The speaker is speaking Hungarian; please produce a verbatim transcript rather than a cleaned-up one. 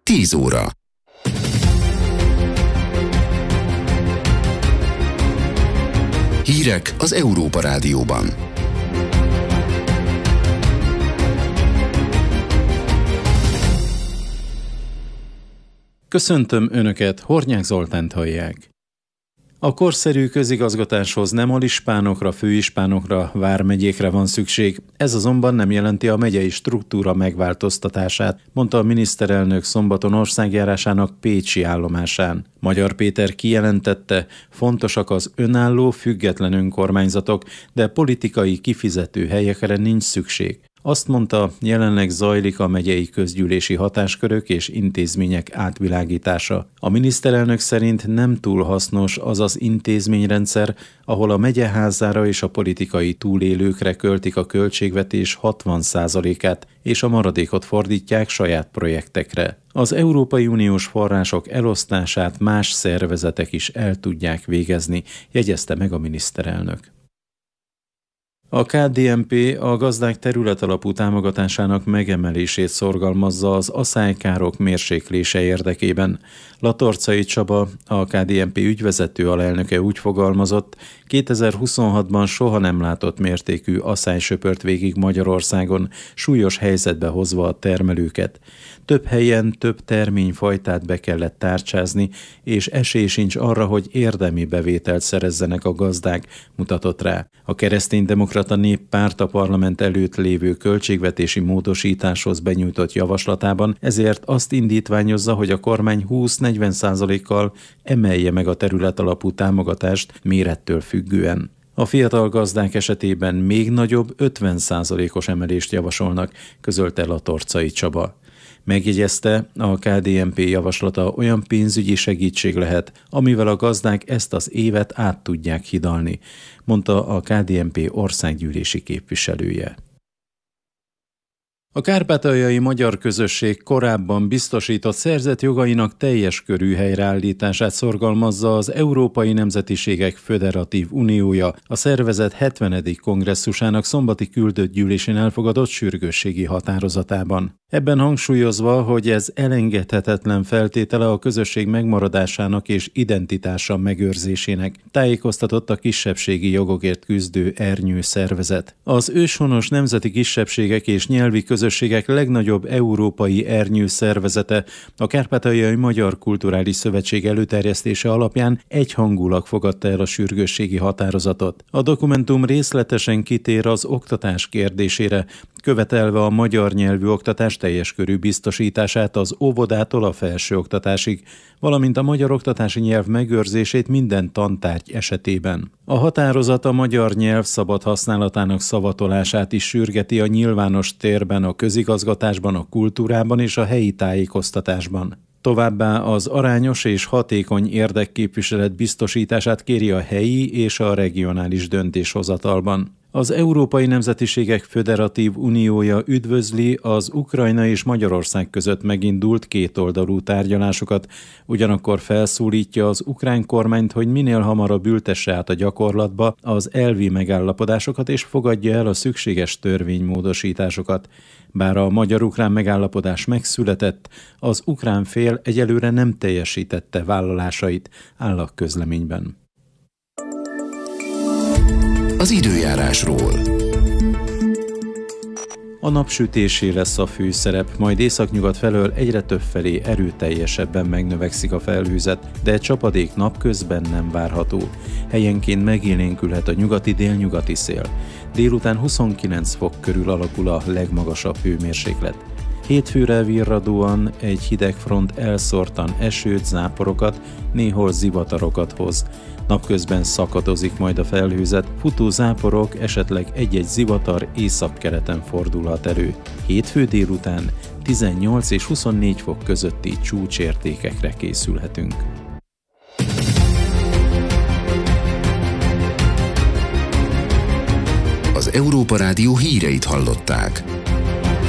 tíz óra. Hírek az Európa Rádióban. Köszöntöm Önöket, Hornyák Zoltánt hallják. A korszerű közigazgatáshoz nem alispánokra, főispánokra, vármegyékre van szükség, ez azonban nem jelenti a megyei struktúra megváltoztatását, mondta a miniszterelnök szombaton országjárásának pécsi állomásán. Magyar Péter kijelentette, fontosak az önálló, független önkormányzatok, de politikai kifizető helyekre nincs szükség. Azt mondta, jelenleg zajlik a megyei közgyűlési hatáskörök és intézmények átvilágítása. A miniszterelnök szerint nem túl hasznos az az intézményrendszer, ahol a megyeházára és a politikai túlélőkre költik a költségvetés hatvan százalékát, és a maradékot fordítják saját projektekre. Az Európai Uniós források elosztását más szervezetek is el tudják végezni, jegyezte meg a miniszterelnök. A ká dé en pé a gazdák területalapú támogatásának megemelését szorgalmazza az aszálykárok mérséklése érdekében. Latorcai Csaba, a ká dé en pé ügyvezető alelnöke úgy fogalmazott, kétezer-huszonhatban soha nem látott mértékű aszály söpört végig Magyarországon, súlyos helyzetbe hozva a termelőket. Több helyen több terményfajtát be kellett tárcsázni, és esély sincs arra, hogy érdemi bevételt szerezzenek a gazdák, mutatott rá. A Kereszténydemokrata Néppárt a parlament előtt lévő költségvetési módosításhoz benyújtott javaslatában ezért azt indítványozza, hogy a kormány húsz-negyven százalékkal emelje meg a területalapú támogatást mérettől függően. A fiatal gazdák esetében még nagyobb ötven százalékos emelést javasolnak, közölte Latorcai Csaba. Megjegyezte, a ká dé en pé javaslata olyan pénzügyi segítség lehet, amivel a gazdák ezt az évet át tudják hidalni, mondta a ká dé en pé országgyűlési képviselője. A kárpátaljai magyar közösség korábban biztosított szerzett jogainak teljes körű helyreállítását szorgalmazza az Európai Nemzetiségek Föderatív Uniója a szervezet hetvenedik kongresszusának szombati küldött gyűlésén elfogadott sürgősségi határozatában. Ebben hangsúlyozva, hogy ez elengedhetetlen feltétele a közösség megmaradásának és identitása megőrzésének, tájékoztatott a kisebbségi jogokért küzdő Ernyő szervezet. Az őshonos nemzeti kisebbségek és nyelvi közösségek legnagyobb európai ernyő szervezete, a Kárpátaljai Magyar Kulturális Szövetség előterjesztése alapján egyhangulag fogadta el a sürgősségi határozatot. A dokumentum részletesen kitér az oktatás kérdésére, követelve a magyar nyelvű oktatás teljes körű biztosítását az óvodától a felsőoktatásig, valamint a magyar oktatási nyelv megőrzését minden tantárgy esetében. A határozat a magyar nyelv szabad használatának szavatolását is sürgeti a nyilvános térben, a közigazgatásban, a kultúrában és a helyi tájékoztatásban. Továbbá az arányos és hatékony érdekképviselet biztosítását kéri a helyi és a regionális döntéshozatalban. Az Európai Nemzetiségek Föderatív Uniója üdvözli az Ukrajna és Magyarország között megindult kétoldalú tárgyalásokat, ugyanakkor felszólítja az ukrán kormányt, hogy minél hamarabb ültesse át a gyakorlatba az elvi megállapodásokat és fogadja el a szükséges törvénymódosításokat. Bár a magyar-ukrán megállapodás megszületett, az ukrán fél egyelőre nem teljesítette vállalásait, áll a közleményben. Az időjárásról. A napsütésé lesz a főszerep, majd északnyugat felől egyre több felé erőteljesebben megnövekszik a felhőzet, de csapadék napközben nem várható. Helyenként megélénkülhet a nyugati-délnyugati szél. Délután huszonkilenc fok körül alakul a legmagasabb hőmérséklet. Hétfőre virradóan egy hideg front elszórtan esőt, záporokat, néhol zivatarokat hoz. Napközben szakadozik majd a felhőzet, futó záporok, esetleg egy-egy zivatar északkeleten fordulhat elő. Hétfő délután tizennyolc és huszonnégy fok közötti csúcsértékekre készülhetünk. Az Európa Rádió híreit hallották.